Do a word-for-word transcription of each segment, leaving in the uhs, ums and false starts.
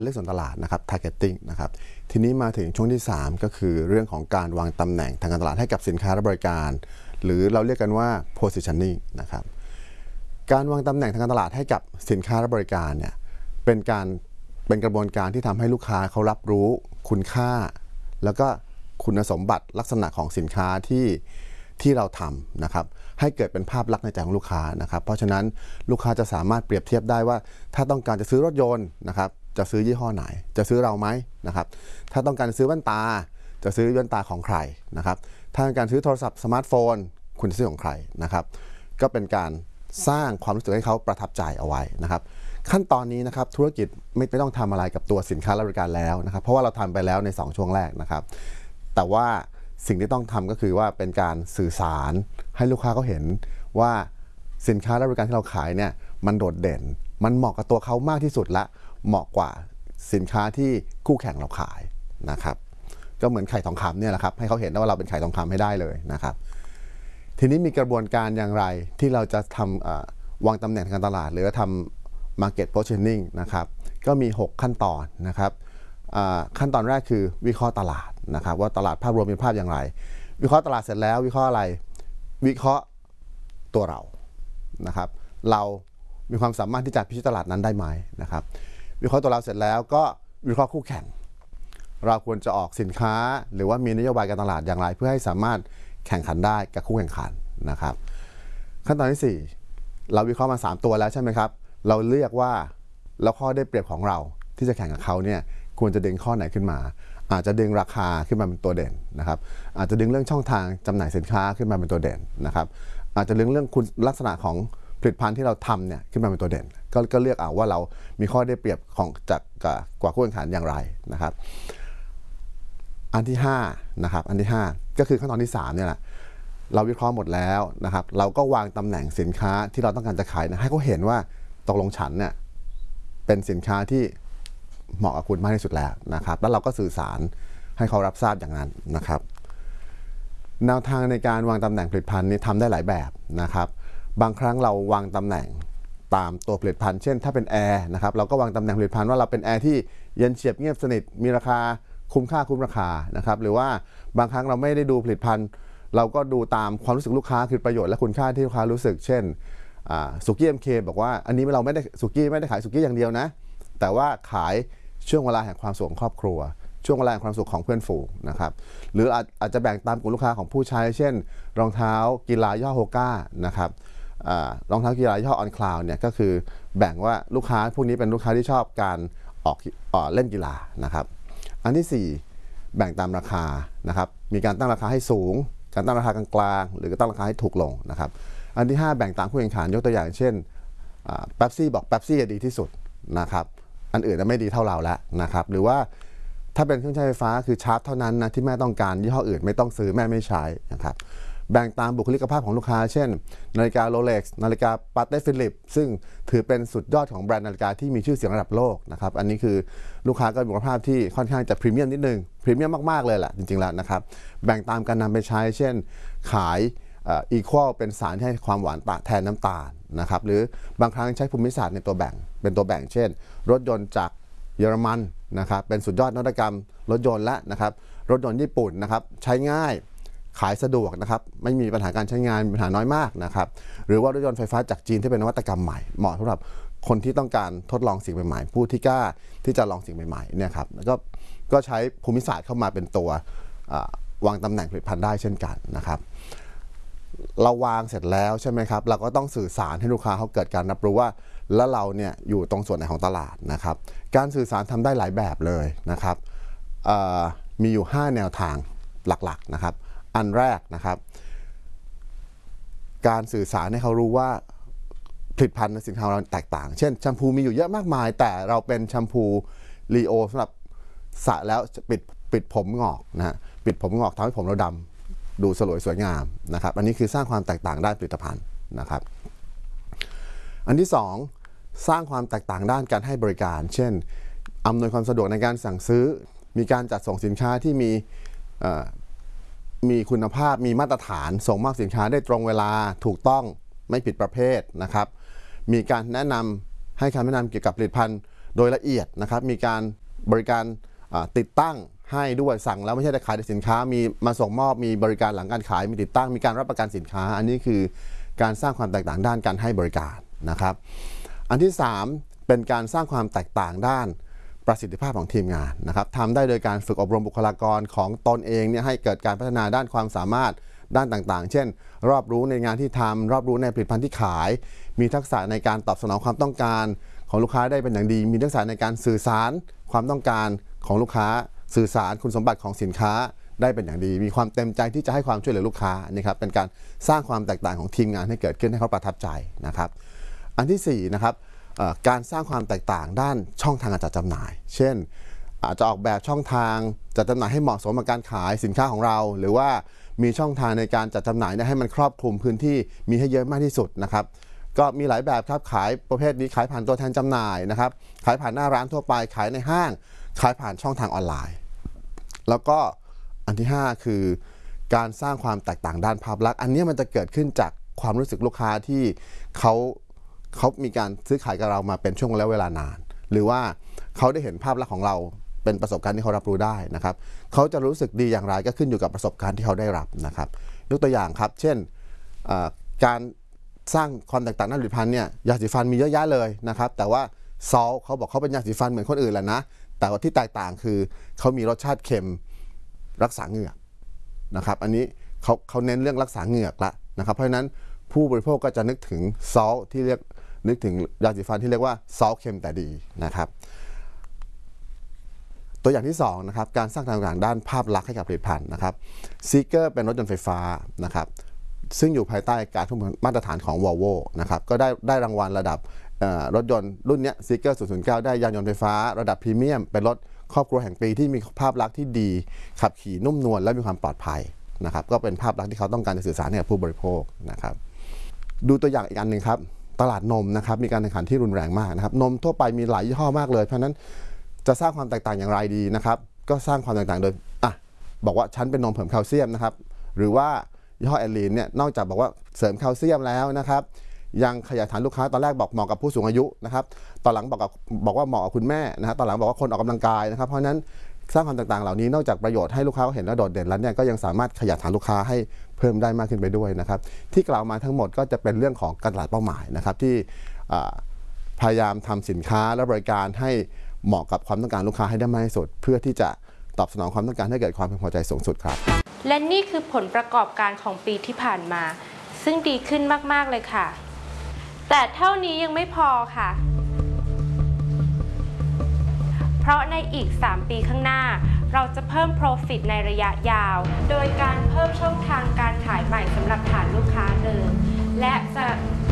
เลือกส่วนตลาดนะครับ targeting นะครับทีนี้มาถึงช่วงที่สามก็คือเรื่องของการวางตำแหน่งทางการตลาดให้กับสินค้าและบริการหรือเราเรียกกันว่า positioning นะครับการวางตำแหน่งทางการตลาดให้กับสินค้าและบริการเนี่ยเป็นการเป็นกระบวนการที่ทำให้ลูกค้าเขารับรู้คุณค่าแล้วก็คุณสมบัติลักษณะของสินค้าที่ที่เราทำนะครับให้เกิดเป็นภาพลักษณ์ในใจของลูกค้านะครับเพราะฉะนั้นลูกค้าจะสามารถเปรียบเทียบได้ว่าถ้าต้องการจะซื้อรถยนต์นะครับจะซื้อยี่ห้อไหนจะซื้อเราไหมนะครับถ้าต้องการซื้อแว่นตาจะซื้อแว่นตาของใครนะครับถ้าต้องการซื้อโทรศัพท์สมาร์ทโฟนคุณจะซื้อของใครนะครับก็เป็นการสร้างความรู้สึกให้เขาประทับใจเอาไว้นะครับขั้นตอนนี้นะครับธุรกิจไม่ไม่ต้องทำอะไรกับตัวสินค้าและบริการแล้วนะครับเพราะว่าเราทำไปแล้วในสองช่วงแรกนะครับแต่ว่าสิ่งที่ต้องทำก็คือว่าเป็นการสื่อสารให้ลูกค้าเขาเห็นว่าสินค้าและบริการที่เราขายเนี่ยมันโดดเด่นมันเหมาะกับตัวเขามากที่สุดและเหมาะกว่าสินค้าที่คู่แข่งเราขายนะครับก็เหมือนไข่ทองคำเนี่ยแหละครับให้เขาเห็นว่าเราเป็นไข่ทองคำให้ได้เลยนะครับทีนี้มีกระบวนการอย่างไรที่เราจะทำวางตำแหน่งทางการตลาดหรือทำ market positioning นะครับก็มีหกขั้นตอนนะครับขั้นตอนแรกคือวิเคราะห์ตลาดนะครับว่าตลาดภาพรวมเป็นภาพอย่างไรวิเคราะห์ตลาดเสร็จแล้ววิเคราะห์อะไรวิเคราะห์ตัวเรานะครับเรามีความสามารถที่จะพิชิตตลาดนั้นได้ไหมนะครับวิเคราะห์ตัวเราเสร็จแล้วก็วิเคราะห์คู่แข่งเราควรจะออกสินค้าหรือว่ามีนโยบายการตลาดอย่างไรเพื่อให้สามารถแข่งขันได้กับคู่แข่งขันนะครับขั้นตอนที่สี่เราวิเคราะห์มาสามตัวแล้วใช่ไหมครับเราเลือกว่าแล้วข้อได้เปรียบของเราที่จะแข่งกับเขาเนี่ยควรจะดึงข้อไหนขึ้นมาอาจจะดึงราคาขึ้นมาเป็นตัวเด่นนะครับอาจจะดึงเรื่องช่องทางจำหน่ายสินค้าขึ้นมาเป็นตัวเด่นนะครับอาจจะดึงเรื่องคุณลักษณะของผลิตภัณฑ์ที่เราทำเนี่ยขึ้นมาเป็นตัวเด่นก็ก็เลือกเอาว่าเรามีข้อได้เปรียบของจากกว่าคู่แข่งขันอย่างไรนะครับอันที่ห้านะครับอันที่ห้าก็คือขั้นตอนที่สามเนี่ยแหละเราวิเคราะห์หมดแล้วนะครับเราก็วางตำแหน่งสินค้าที่เราต้องการจะขายนะให้เขาเห็นว่าตกลงฉันเนี่ยเป็นสินค้าที่เหมาะกับคุณมากที่สุดแล้วนะครับแล้วเราก็สื่อสารให้เขารับทราบอย่างนั้นนะครับแนวทางในการวางตำแหน่งผลิตภัณฑ์นี้ทำได้หลายแบบนะครับบางครั้งเราวางตำแหน่งตามตัวผลิตภัณฑ์เช่นถ้าเป็นแอร์นะครับเราก็วางตำแหน่งผลิตภัณฑ์ว่าเราเป็นแอร์ที่เย็นเฉียบเงียบสนิทมีราคาคุ้มค่าคุ้มราคานะครับหรือว่าบางครั้งเราไม่ได้ดูผลิตภัณฑ์เราก็ดูตามความรู้สึกลูกค้าคือประโยชน์และคุณค่าที่ลูกค้ารู้สึกเช่นสุกี้ เอ็ม เค บอกว่าอันนี้เราไม่ได้สุกี้ไม่ได้ขายสุกี้อย่างเดียวนะแต่ว่าขายช่วงเวลาแห่งความสุขของครอบครัวช่วงเวลาแห่งความสุขของเพื่อนฝูงนะครับหรืออาจอาจจะแบ่งตามกลุ่มลูกค้าของผู้ใช้เช่นรองเท้ากีฬาย่ห้อโฮก้านะครับรองเท้ากีฬาย่ห้อออนคลาวเนี่ยก็คือแบ่งว่าลูกค้าพวกนี้เป็นลูกค้าที่ชอบการออกเล่นกีฬานะครับอันที่สี่แบ่งตามราคานะครับมีการตั้งราคาให้สูงการตั้งราคากลางๆหรือตั้งราคาให้ถูกลงนะครับอันที่ห้าแบ่งตามคู่แข่งขันยกตัวอย่างเช่นเป๊ปซี่บอกเป๊ปซี่ดีที่สุดนะครับอันอื่นจะไม่ดีเท่าเราแล้วนะครับหรือว่าถ้าเป็นเครื่องใช้ไฟฟ้าคือชาร์จเท่านั้นนะที่แม่ต้องการยี่ห้ออื่นไม่ต้องซื้อแม่ไม่ใช้นะครับแบ่งตามบุคลิกภาพของลูกค้าเช่นนาฬิกาโรเล็กซ์นาฬิกาปาเต้ฟิลิปซึ่งถือเป็นสุดยอดของแบรนด์นาฬิกาที่มีชื่อเสียงระดับโลกนะครับอันนี้คือลูกค้าก็มีคุณภาพที่ค่อนข้างจะพรีเมียมนิดนึงพรีเมียมมากๆเลยแหละจริงๆแล้วนะครับแบ่งตามการนำไปใช้เช่นขายอีควอลเป็นสารที่ให้ความหวานแทนน้ำตาลนะครับหรือบางครั้งใช้ภูมิศาสตร์ในตัวแบ่งเป็นตัวแบ่งเช่นรถยนต์จากเยอรมันนะครับเป็นสุดยอดนวัตกรรมรถยนต์และนะครับรถยนต์ญี่ปุ่นนะครับใช้ง่ายขายสะดวกนะครับไม่มีปัญหาการใช้งานมีปัญหาน้อยมากนะครับหรือว่ารถยนต์ไฟฟ้าจากจีนที่เป็นนวัตกรรมใหม่เหมาะสำหรับคนที่ต้องการทดลองสิ่งใหม่ๆผู้ที่กล้าที่จะลองสิ่งใหม่ๆเนี่ยครับแล้วก็ก็ใช้ภูมิศาสตร์เข้ามาเป็นตัววางตำแหน่งผลิตภัณฑ์ได้เช่นกันนะครับเราวางเสร็จแล้วใช่ไหมครับเราก็ต้องสื่อสารให้ลูกค้าเขาเกิดการรับรู้ว่าแล้วเราเนี่ยอยู่ตรงส่วนไหนของตลาดนะครับการสื่อสารทำได้หลายแบบเลยนะครับมีอยู่ห้าแนวทางหลักๆนะครับอันแรกนะครับการสื่อสารให้เขารู้ว่าผลิตภัณฑ์ในสินค้าเราแตกต่างเช่นแชมพูมีอยู่เยอะมากมายแต่เราเป็นแชมพูลีโอสำหรับสระแล้วปิดปิดผมงอกนะฮะปิดผมงอกทำให้ผมเราดำดูสลวยสวยงามนะครับอันนี้คือสร้างความแตกต่างด้านผลิตภัณฑ์นะครับอันที่สองสร้างความแตกต่างด้านการให้บริการเช่นอำนวยความสะดวกในการสั่งซื้อมีการจัดส่งสินค้าที่มีมีคุณภาพมีมาตรฐานส่งมอบสินค้าได้ตรงเวลาถูกต้องไม่ผิดประเภทนะครับมีการแนะนำให้คำแนะนำเกี่ยวกับผลิตภัณฑ์โดยละเอียดนะครับมีการบริการติดตั้งให้ด้วยสั่งแล้วไม่ใช่แต่ขายแต่สินค้ามีมาส่งมอบมีบริการหลังการขายมีติดตั้งมีการรับประกันสินค้าอันนี้คือการสร้างความแตกต่างด้านการให้บริการนะครับอันที่สามเป็นการสร้างความแตกต่างด้านประสิทธิภาพของทีมงานนะครับทำได้โดยการฝึกอบรมบุคลากรของตนเองเนี่ยให้เกิดการพัฒนาด้านความสามารถด้านต่างๆเช่นรอบรู้ในงานที่ทำรอบรู้ในผลิตภัณฑ์ที่ขายมีทักษะในการตอบสนองความต้องการของลูกค้าได้เป็นอย่างดีมีทักษะในการสื่อสารความต้องการของลูกค้าสื่อสารคุณสมบัติของสินค้าได้เป็นอย่างดีมีความเต็มใจที่จะให้ความช่วยเหลือลูกค้านี่ครับเป็นการสร้างความแตกต่างของทีมงานให้เกิดขึ้นให้เขาประทับใจนะครับอันที่สี่นะครับการสร้างความแตกต่างด้านช่องทางการจัดจำหน่ายเช่นอาจจะออกแบบช่องทางจัดจำหน่ายให้เหมาะสมกับการขายสินค้าของเราหรือว่ามีช่องทางในการจัดจำหน่ายให้มันครอบคลุมพื้นที่มีให้เยอะมากที่สุดนะครับก็มีหลายแบบครับขายประเภทนี้ขายผ่านตัวแทนจำหน่ายนะครับขายผ่านหน้าร้านทั่วไปขายในห้างขายผ่านช่องทางออนไลน์แล้วก็อันที่ห้าคือการสร้างความแตกต่างด้านภาพลักษณ์อันนี้มันจะเกิดขึ้นจากความรู้สึกลูกค้าที่เขาเขามีการซื้อขายกับเรามาเป็นช่วงระยะเวลานานหรือว่าเขาได้เห็นภาพลักษณ์ของเราเป็นประสบการณ์ที่เขารับรู้ได้นะครับเขาจะรู้สึกดีอย่างไรก็ขึ้นอยู่กับประสบการณ์ที่เขาได้รับนะครับยกตัวอย่างครับเช่นการสร้างความแตกต่างด้านผลิตภัณฑ์เนี่ยยาสีฟันมีเยอะแยะเลยนะครับแต่ว่าซอลเขาบอกเขาเป็นยาสีฟันเหมือนคนอื่นแหละนะแต่ว่าที่แตกต่างคือเขามีรสชาติเค็มรักษาเหงือกนะครับอันนี้เขาเขาเน้นเรื่องรักษาเหงือกละนะครับเพราะฉะนั้นผู้บริโภคก็จะนึกถึงซอลที่เรียกนึกถึงยาสีฟันที่เรียกว่าซอลเค็มแต่ดีนะครับตัวอย่างที่สองนะครับการสร้างทางต่างด้านภาพลักษณ์ให้กับผลิตภัณฑ์นะครับซีเกอร์เป็นรถยนต์ไฟฟ้านะครับซึ่งอยู่ภายใต้การควบคุมมาตรฐานของ Volvo นะครับก็ได้ได้รางวัลระดับรถยนต์รุ่นนี้ซีเกอร์ศูนย์ศูนย์เก้าได้ยานยนต์ไฟฟ้าระดับพรีเมียมเป็นรถครอบครัวแห่งปีที่มีภาพลักษณ์ที่ดีขับขี่นุ่มนวลและมีความปลอดภัยนะครับก็เป็นภาพลักษณ์ที่เขาต้องการจะสื่อสารให้กับผู้บริโภคนะครับดูตัวอย่างอีกอันหนึ่งครับตลาดนมนะครับมีการแข่งขันที่รุนแรงมากนะครับนมทั่วไปมีหลายยี่ห้อมากเลยเพราะนั้นจะสร้างความแตกต่างอย่างไรดีนะครับก็สร้างความแตกต่างโดยอ่ะบอกว่าฉันเป็นนมเพิ่มแคลเซียมนะครับหรือว่ายี่ห้อแอลลีนเนี่ยนอกจากบอกว่าเสริมแคลเซียมแล้วนะครับยังขยายฐานลูกค้าตอนแรกบอกเหมาะกับผู้สูงอายุนะครับตอนหลังบอกกับบอกว่าเหมาะกับคุณแม่นะฮะตอนหลังบอกว่าคนออกกำลังกายนะครับเพราะนั้นสร้างความแตกต่างเหล่านี้นอกจากประโยชน์ให้ลูกค้าเห็นและโดดเด่นแล้วเนี่ยก็ยังสามารถขยายฐานลูกค้าให้เพิ่มได้มากขึ้นไปด้วยนะครับที่กล่าวมาทั้งหมดก็จะเป็นเรื่องของการตลาดเป้าหมายนะครับที่พยายามทำสินค้าและบริการให้เหมาะกับความต้องการลูกค้าให้ได้มากที่สุดเพื่อที่จะตอบสนองความต้องการให้เกิดความพึงพอใจสูงสุดครับและนี่คือผลประกอบการของปีที่ผ่านมาซึ่งดีขึ้นมากๆเลยค่ะแต่เท่านี้ยังไม่พอค่ะเพราะในอีกสามปีข้างหน้าเราจะเพิ่ม profit ในระยะยาวโดยการเพิ่มช่องทางการขายใหม่สำหรับฐานลูกค้าเดิมและจะ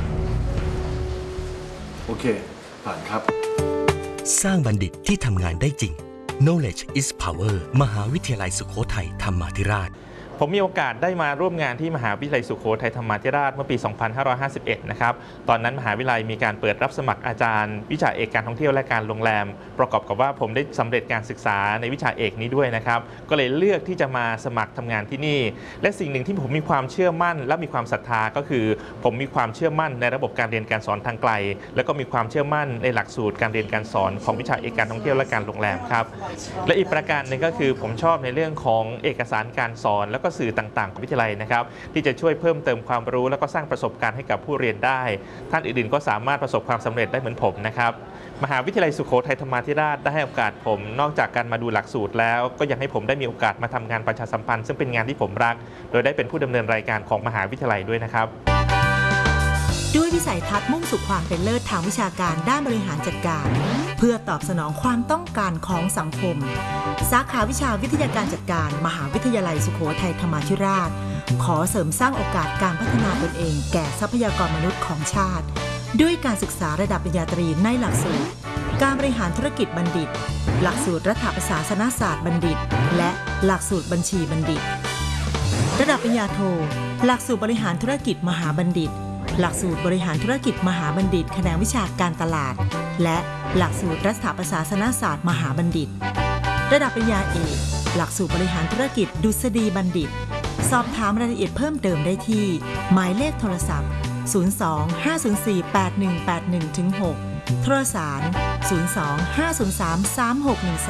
โอเคผ่านครับสร้างบัณฑิตที่ทำงานได้จริง Knowledge is Power มหาวิทยาลัยสุโขทัยธรรมาธิราชผมมีโอกาสได้มาร่วมงานที่มหาวิทยาลัยสุโขทัยธรรมาธิราชเมื่อปี สองพันห้าร้อยห้าสิบเอ็ด นะครับ ตอนนั้นมหาวิทยาลัยมีการเปิดรับสมัครอาจารย์วิชาเอกการท่องเที่ยวและการโรงแรมประกอบกับว่าผมได้สำเร็จการศึกษาในวิชาเอกนี้ด้วยนะครับก็เลยเลือกที่จะมาสมัครทำงานที่นี่และสิ่งหนึ่งที่ผมมีความเชื่อมั่นและมีความศรัทธาก็คือผมมีความเชื่อมั่นในระบบการเรียนการสอนทางไกลแล้วก็มีความเชื่อมั่นในหลักสูตรการเรียนการสอนของวิชาเอกการท่องเที่ยวและการโรงแรมครับและอีกประการหนึ่งก็คือผมชอบในเรื่องของเอกสารการสอนแล้วก็สื่อต่างๆวิทยาลัยนะครับที่จะช่วยเพิ่มเติมความรู้แล้วก็สร้างประสบการณ์ให้กับผู้เรียนได้ท่านอื่นๆก็สามารถประสบความสำเร็จได้เหมือนผมนะครับมหาวิทยาลัยสุโขทัยธรรมาธิราชได้ให้โอกาสผมนอกจากการมาดูหลักสูตรแล้วก็ยังให้ผมได้มีโอกาสมาทำงานประชาสัมพันธ์ซึ่งเป็นงานที่ผมรักโดยได้เป็นผู้ดำเนินรายการของมหาวิทยาลัยด้วยนะครับด้วยวิสัยทัศน์มุ่งสู่ความเป็นเลิศทางวิชาการด้านบริหารจัดการเพื่อตอบสนองความต้องการของสังคมสาขาวิชาวิทยาการจัดการมหาวิทยาลัยสุโขทัยธรรมาธิราชขอเสริมสร้างโอกาสการพัฒนาตนเองแก่ทรัพยากรมนุษย์ของชาติด้วยการศึกษาระดับปริญญาตรีในหลักสูตรการบริหารธุรกิจบัณฑิตหลักสูตรรัฐประศาสนศาสตร์บัณฑิตและหลักสูตรบัญชีบัณฑิตระดับปริญญาโทหลักสูตรบริหารธุรกิจมหาบัณฑิตหลักสูตรบริหารธุรกิจมหาบัณฑิตแขนงวิชาการตลาดและหลักสูตรรัฐประศาสนศาสตร์มหาบัณฑิตระดับปริญญาเอกหลักสูตรบริหารธุรกิจดุษฎีบัณฑิตสอบถามรายละเอียดเพิ่มเติมได้ที่หมายเลขโทรศัพท์ศูนย์ สอง ห้า ศูนย์ สี่ แปด หนึ่ง แปด หนึ่ง หกโทรสาร ศูนย์ สอง ห้า ศูนย์ สาม สาม หก หนึ่ง สอง